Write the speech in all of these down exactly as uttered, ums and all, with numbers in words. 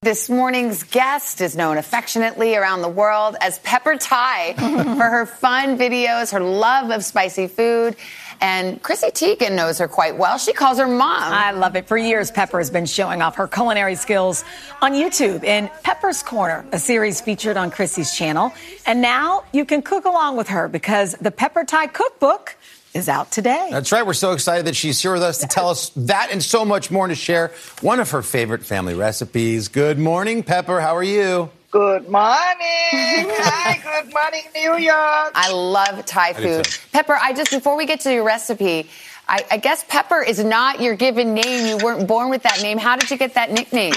This morning's guest is known affectionately around the world as Pepper Ty for her fun videos, her love of spicy food. And Chrissy Teigen knows her quite well. She calls her mom. I love it. For years, Pepper has been showing off her culinary skills on YouTube in Pepper's Corner, a series featured on Chrissy's channel. And now you can cook along with her because the Pepper Ty Cookbook is out today. That's right. We're so excited that she's here with us to tell us that and so much more, and to share one of her favorite family recipes. Good morning, Pepper. How are you? Good morning. Hi, good morning, New York. I love Thai food. Pepper, I just, before we get to your recipe, I, I guess Pepper is not your given name. You weren't born with that name. How did you get that nickname?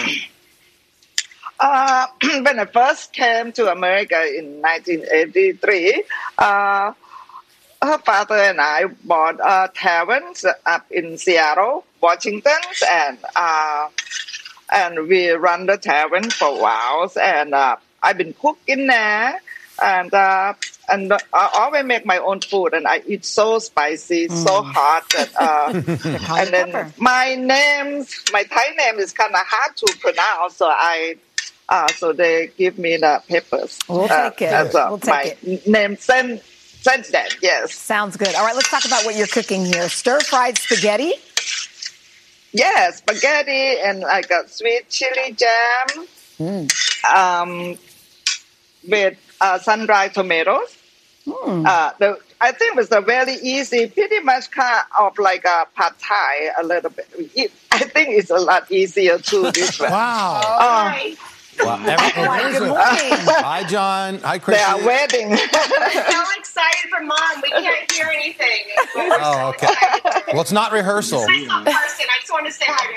Uh, when I first came to America in nineteen eighty-three, uh, her father and I bought a tavern up in Seattle, Washington, and uh, and we run the tavern for a while. And uh, I've been cooking there, and uh, and I always make my own food, and I eat so spicy, mm. so hot. That, uh, and then Pepper. my name, my Thai name is kind of hard to pronounce, so I. Uh, so they give me the peppers. We'll uh, take it. As, uh, we'll take my it. name since, since then, yes. Sounds good. All right, let's talk about what you're cooking here. Stir-fried spaghetti? Yes, spaghetti, and I got sweet chili jam mm. um, with uh, sun-dried tomatoes. Mm. Uh, the, I think it's a very easy, pretty much kind of like a pad thai a little bit. It, I think it's a lot easier to this one. Wow. Uh, Wow. Every, Good morning. Hi, John. Hi, Chris. They are wedding. We're so excited for Mom. We can't hear anything. We're Oh, so okay. excited. Well, it's not rehearsal. Nice person. I just wanted to say hi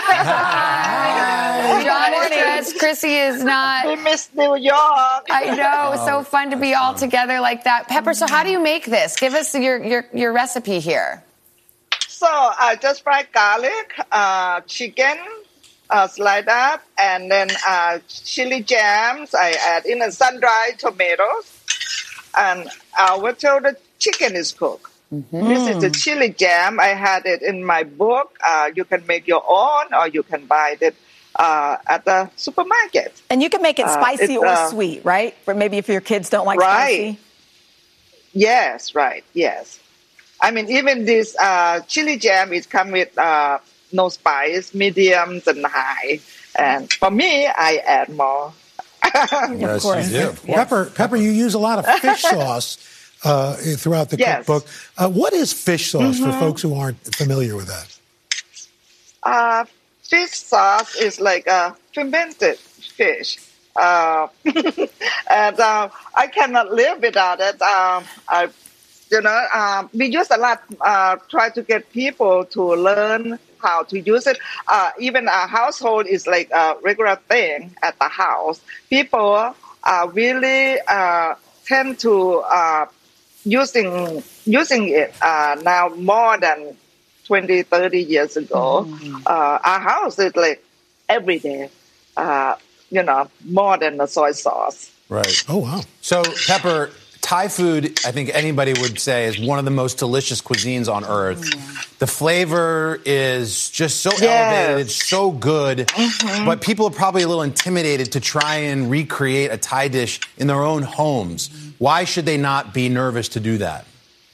to everybody. John is stressed. Chrissy is not. We miss New York. I know. It's so fun to be all together like that. Pepper, so how do you make this? Give us your, your, your recipe here. So I just fried garlic, uh, chicken, Uh, slide up, and then uh, chili jams. I add in a sun-dried tomatoes, and uh, wait till the chicken is cooked. Mm-hmm. This is the chili jam. I had it in my book. Uh, you can make your own, or you can buy it uh, at the supermarket. And you can make it spicy uh, or uh, sweet, right? Or maybe if your kids don't like right. spicy. Yes, right. Yes. I mean, even this uh, chili jam, it comes with Uh, no spice, mediums and high. And for me, I add more. Yes, you do. Pepper, Pepper, you use a lot of fish sauce uh, throughout the yes. cookbook. Uh, what is fish sauce mm-hmm. for folks who aren't familiar with that? Uh, fish sauce is like a fermented fish. Uh, and uh, I cannot live without it. Um, I, you know, uh, we use a lot, uh, try to get people to learn how to use it. Uh, even our household is like a regular thing at the house. People uh, really uh, tend to uh, using using it uh, now more than twenty, thirty years ago. Mm-hmm. Uh, our house is like every day, uh, you know, more than the soy sauce. Right. Oh, wow. So, Pepper, Thai food, I think anybody would say, is one of the most delicious cuisines on earth. Yeah. The flavor is just so yes. elevated, it's so good, mm-hmm. but people are probably a little intimidated to try and recreate a Thai dish in their own homes. Why should they not be nervous to do that?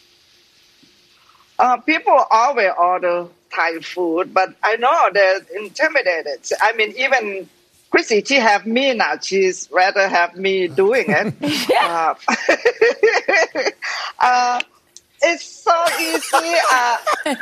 Uh, people always order Thai food, but I know they're intimidated. I mean, even Chrissy, she have me now. She's rather have me doing it. uh, uh, it's so easy. Uh,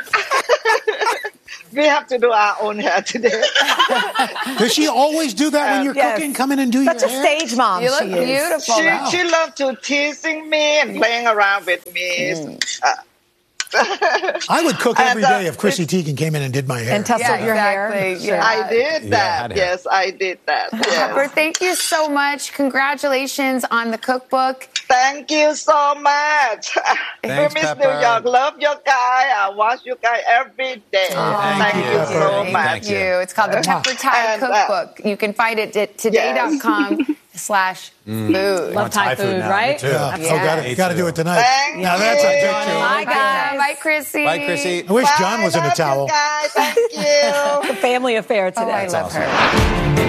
we have to do our own hair today. Does she always do that when you're yes. cooking? Come in and do Such your a hair? stage mom. You look she is. beautiful. She, Wow. she loves to teasing me and playing around with me. Mm. Uh, I would cook every and, uh, day if Chrissy Teigen came in and did my hair. And tussle Yeah, your exactly. hair. Yeah. I did Yeah, that. I had yes, I did that. Pepper, Yes. thank you so much. Congratulations on the cookbook. Thank you so much. Thanks, Miss Pepper. New York. Love your guy. I watch your guy every day. thank Thank you. you so Thank much. Thank you. you. It's called the Pepper Thai And, uh, Cookbook. You can find it at today.com slash food. Love Thai, Thai food food, now. right? Me too. Yeah. Yeah. Oh, got Me got to too. do it tonight. Thank now you. that's a picture. Bye, guys. Bye, Chrissy. Bye, Chrissy. I wish John was in a Love you towel. guys. Thank you. The family affair today. Oh, I love awesome. her.